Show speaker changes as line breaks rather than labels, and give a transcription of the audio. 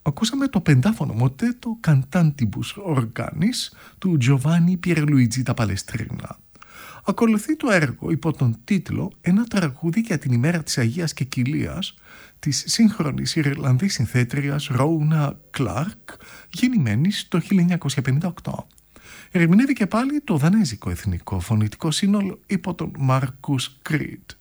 Ακούσαμε το πεντάφωνο μοτέτο «Cantantibus Organis» του Giovanni Pierluigi da Palestrina. Ακολουθεί το έργο υπό τον τίτλο «Ένα τραγούδι για την ημέρα της Αγίας Κεκυλίας» της σύγχρονης Ιρλανδής συνθέτριας Ρόουνα Κλάρκ, γεννημένης το 1958. Ερμηνεύει και πάλι το δανέζικο εθνικό φωνητικό σύνολο υπό τον Μάρκους Κρίτ.